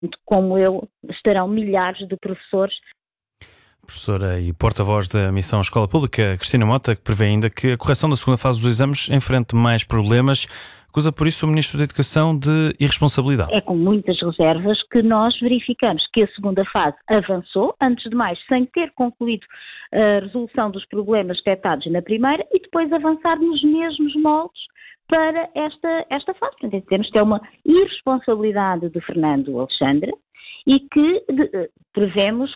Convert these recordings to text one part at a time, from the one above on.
como eu, estarão milhares de professores. Professora e porta-voz da Missão Escola Pública, Cristina Mota, que prevê ainda que a correção da segunda fase dos exames enfrente mais problemas, acusa por isso o Ministro da Educação de irresponsabilidade. É com muitas reservas que nós verificamos que a segunda fase avançou, antes de mais, sem ter concluído a resolução dos problemas detectados na primeira e depois avançar nos mesmos moldes para esta fase. Portanto, entendemos que é uma irresponsabilidade de Fernando Alexandre e que prevemos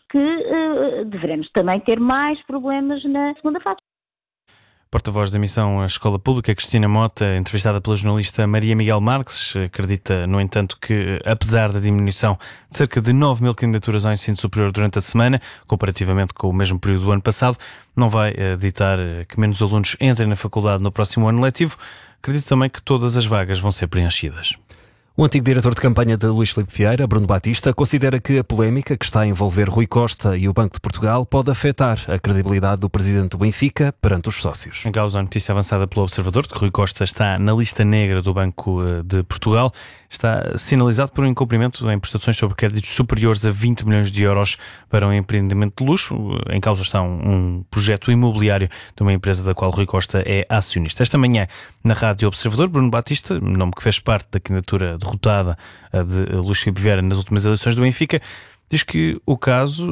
que deveremos também ter mais problemas na segunda fase. Porta-voz da Missão Escola Pública, Cristina Mota, entrevistada pela jornalista Maria Miguel Marques, acredita, no entanto, que apesar da diminuição de cerca de 9.000 candidaturas ao ensino superior durante a semana, comparativamente com o mesmo período do ano passado, não vai ditar que menos alunos entrem na faculdade no próximo ano letivo. Acredita também que todas as vagas vão ser preenchidas. O antigo diretor de campanha de Luís Filipe Vieira, Bruno Batista, considera que a polémica que está a envolver Rui Costa e o Banco de Portugal pode afetar a credibilidade do presidente do Benfica perante os sócios. Em causa a notícia avançada pelo Observador de que Rui Costa está na lista negra do Banco de Portugal, está sinalizado por um incumprimento em prestações sobre créditos superiores a 20 milhões de euros para um empreendimento de luxo. Em causa está um projeto imobiliário de uma empresa da qual Rui Costa é acionista. Esta manhã, na Rádio Observador, Bruno Batista, nome que fez parte da candidatura derrotada de Luís Filipe Vieira nas últimas eleições do Benfica, diz que o caso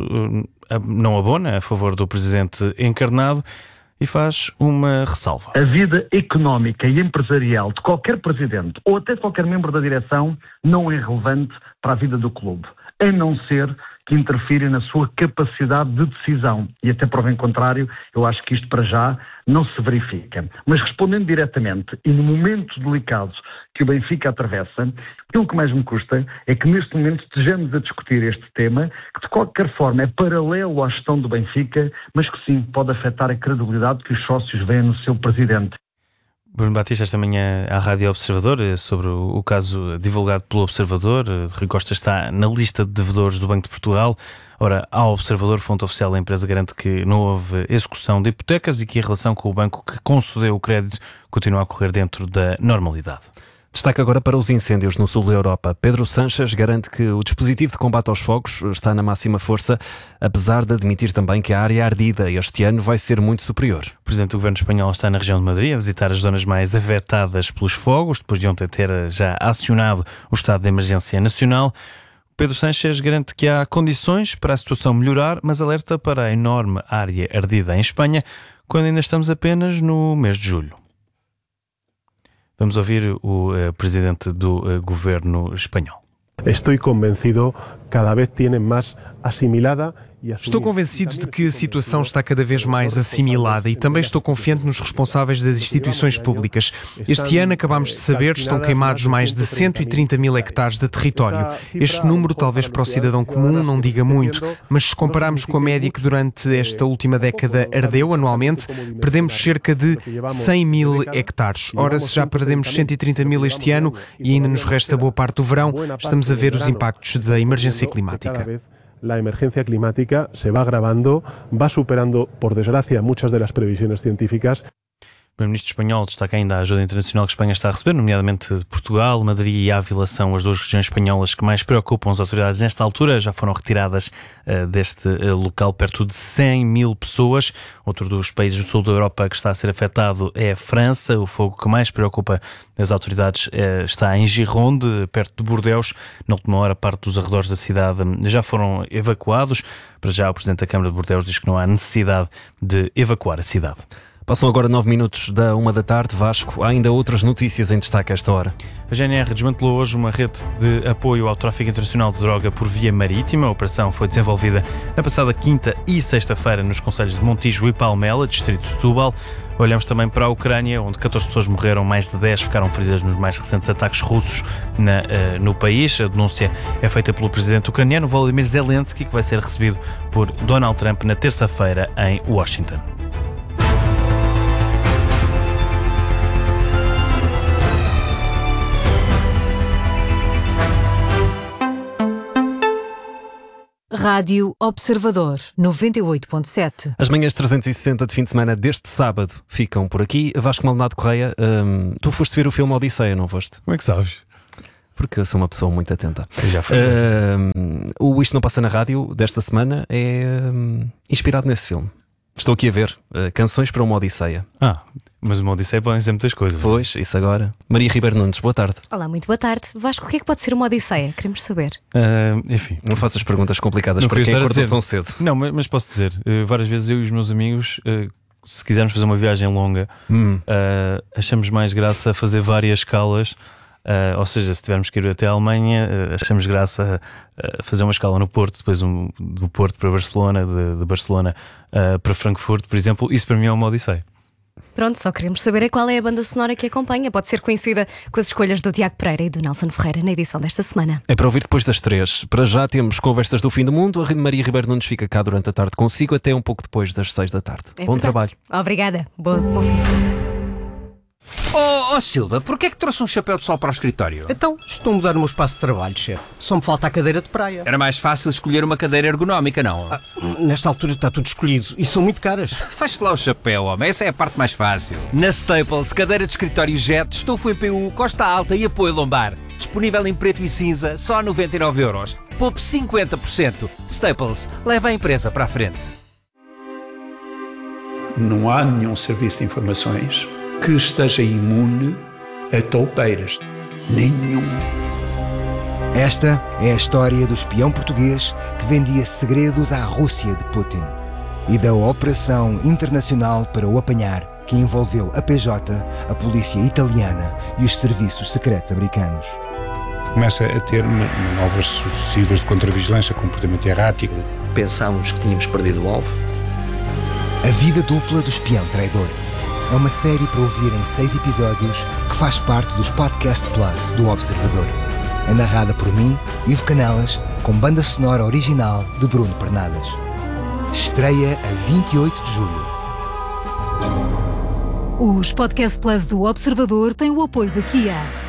não abona a favor do presidente encarnado e faz uma ressalva. A vida económica e empresarial de qualquer presidente ou até de qualquer membro da direção não é relevante para a vida do clube, a não ser que interfirem na sua capacidade de decisão. E até prova em contrário, eu acho que isto para já não se verifica. Mas respondendo diretamente, e no momento delicado que o Benfica atravessa, aquilo que mais me custa é que neste momento estejamos a discutir este tema, que de qualquer forma é paralelo à gestão do Benfica, mas que sim, pode afetar a credibilidade que os sócios veem no seu presidente. Bruno Batista, esta manhã à Rádio Observador, sobre o caso divulgado pelo Observador. Rui Costa está na lista de devedores do Banco de Portugal. Ora, ao Observador, fonte oficial da empresa garante que não houve execução de hipotecas e que a relação com o banco que concedeu o crédito continua a correr dentro da normalidade. Destaque agora para os incêndios no sul da Europa. Pedro Sánchez garante que o dispositivo de combate aos fogos está na máxima força, apesar de admitir também que a área ardida este ano vai ser muito superior. O presidente do governo espanhol está na região de Madrid a visitar as zonas mais afetadas pelos fogos, depois de ontem ter já acionado o estado de emergência nacional. Pedro Sánchez garante que há condições para a situação melhorar, mas alerta para a enorme área ardida em Espanha, quando ainda estamos apenas no mês de julho. Vamos ouvir o presidente do governo espanhol. Estou convencido, cada vez tienen más asimilada. Estou convencido de que a situação está cada vez mais assimilada e também estou confiante nos responsáveis das instituições públicas. Este ano, acabamos de saber, estão queimados mais de 130 mil hectares de território. Este número, talvez para o cidadão comum, não diga muito, mas se compararmos com a média que durante esta última década ardeu anualmente, perdemos cerca de 100 mil hectares. Ora, se já perdemos 130 mil este ano e ainda nos resta boa parte do verão, estamos a ver os impactos da emergência climática. La emergencia climática se va agravando, va superando, por desgracia, muchas de las previsiones científicas. O Primeiro-Ministro espanhol destaca ainda a ajuda internacional que a Espanha está a receber, nomeadamente de Portugal. Madrid e Ávila são as duas regiões espanholas que mais preocupam as autoridades nesta altura. Já foram retiradas deste local perto de 100 mil pessoas. Outro dos países do sul da Europa que está a ser afetado é a França. O fogo que mais preocupa as autoridades está em Gironde, perto de Bordeaux. Na última hora, parte dos arredores da cidade já foram evacuados. Para já, o Presidente da Câmara de Bordeaux diz que não há necessidade de evacuar a cidade. Passam agora 9 minutos da 1 da tarde. Vasco, há ainda outras notícias em destaque a esta hora. A GNR desmantelou hoje uma rede de apoio ao tráfico internacional de droga por via marítima. A operação foi desenvolvida na passada quinta e sexta-feira nos concelhos de Montijo e Palmela, distrito de Setúbal. Olhamos também para a Ucrânia, onde 14 pessoas morreram, mais de 10 ficaram feridas nos mais recentes ataques russos no país. A denúncia é feita pelo presidente ucraniano Volodymyr Zelensky, que vai ser recebido por Donald Trump na terça-feira em Washington. Rádio Observador 98.7. As manhãs 360 de fim de semana deste sábado ficam por aqui. Vasco Maldonado Correia, tu foste ver o filme Odisseia, não foste? Como é que sabes? porque eu sou uma pessoa muito atenta. Já foi. O Isto Não Passa na Rádio desta semana é inspirado nesse filme. Estou aqui a ver Canções para uma Odisseia. Mas uma Odisseia podem ser muitas coisas. Pois, isso agora. Maria Ribeiro Nunes, boa tarde. Olá, muito boa tarde. Vasco, o que é que pode ser uma Odisseia? Queremos saber. Enfim. Não faças perguntas complicadas Não para quem queria acordou estar a tão cedo. Não, mas posso dizer, várias vezes eu e os meus amigos, se quisermos fazer uma viagem longa, achamos mais graça a fazer várias escalas. Ou seja, se tivermos que ir até a Alemanha, achamos graça a fazer uma escala no Porto, depois do Porto para Barcelona, de Barcelona para Frankfurt, por exemplo. Isso para mim é uma Odisseia. Pronto, só queremos saber qual é a banda sonora que acompanha. Pode ser conhecida com as escolhas do Tiago Pereira e do Nelson Ferreira na edição desta semana. É para ouvir depois das 3. Para já temos Conversas do Fim do Mundo. A Maria Ribeiro Nunes fica cá durante a tarde consigo até um pouco depois das 6 da tarde. Bom trabalho. Obrigada. Bom fim de semana. Oh Silva, porquê é que trouxe um chapéu de sol para o escritório? Então, estou a mudar o meu espaço de trabalho, chefe. Só me falta a cadeira de praia. Era mais fácil escolher uma cadeira ergonómica, não? Nesta altura está tudo escolhido e são muito caras. Faz-te lá o chapéu, homem. Essa é a parte mais fácil. Na Staples, cadeira de escritório Jet, estofo em PU, costa alta e apoio lombar. Disponível em preto e cinza, só 99€. Poupe 50%. Staples, leva a empresa para a frente. Não há nenhum serviço de informações que esteja imune a toupeiras. Nenhum. Esta é a história do espião português que vendia segredos à Rússia de Putin e da operação internacional para o apanhar, que envolveu a PJ, a polícia italiana e os serviços secretos americanos. Começa a ter manobras sucessivas de contravigilância, comportamento errático. Pensámos que tínhamos perdido o alvo. A vida dupla do espião traidor. É uma série para ouvir em 6 episódios que faz parte dos Podcast Plus do Observador. É narrada por mim, Ivo Canelas, com banda sonora original de Bruno Pernadas. Estreia a 28 de julho. Os Podcast Plus do Observador têm o apoio da Kia.